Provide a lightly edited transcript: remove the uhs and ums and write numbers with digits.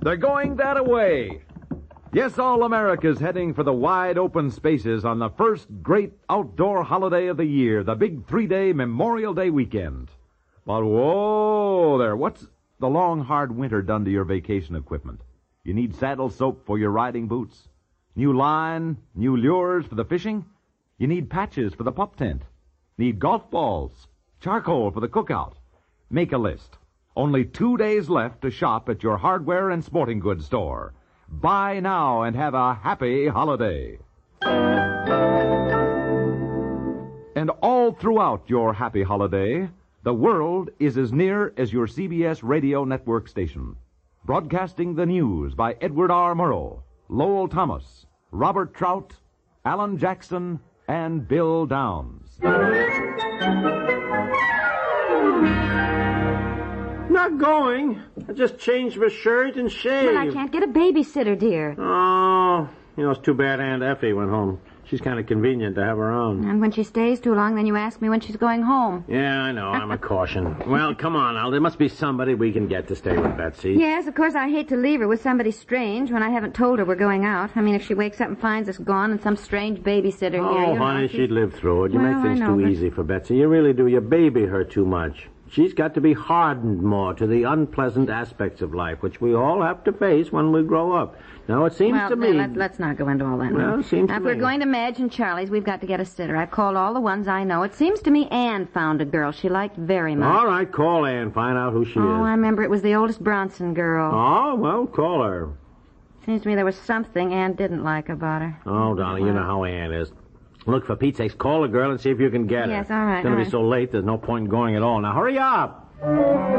They're going that-a-way. Yes, all America's heading for the wide open spaces on the first great outdoor holiday of the year, the big 3-day Memorial Day weekend. But whoa there, what's the long, hard winter done to your vacation equipment? You need saddle soap for your riding boots, new line, new lures for the fishing. You need patches for the pup tent, need golf balls, charcoal for the cookout. Make a list. Only 2 days left to shop at your hardware and sporting goods store. Buy now and have a happy holiday. And all throughout your happy holiday, the world is as near as your CBS radio network station. Broadcasting the news by Edward R. Murrow, Lowell Thomas, Robert Trout, Alan Jackson, and Bill Downs. Not going. I just changed my shirt and shaved. Well, I can't get a babysitter, dear. Oh, it's too bad Aunt Effie went home. She's kind of convenient to have her own. And when she stays too long, then you ask me when she's going home. Yeah, I know. I'm a caution. Well, come on, Al. There must be somebody we can get to stay with Betsy. Yes, of course, I hate to leave her with somebody strange when I haven't told her we're going out. I mean, if she wakes up and finds us gone and some strange babysitter here... Oh, honey, she'd live through it. You Well, make things I know, too but- easy for Betsy. You really do. You baby her too much. She's got to be hardened more to the unpleasant aspects of life, which we all have to face when we grow up. Now, it seems to me... Well, let's not go into all that. Well, it seems now, to if me... we're going to Madge and Charlie's, we've got to get a sitter. I've called all the ones I know. It seems to me Anne found a girl she liked very much. All right, call Ann. Find out who she is. Oh, I remember it was the oldest Bronson girl. Oh, well, call her. Seems to me there was something Anne didn't like about her. Oh, darling, you know how Ann is. Look, for Pete's sake, call the girl and see if you can get her. Yes, all right, It's going to all be right. so late, there's no point in going at all. Now, hurry up!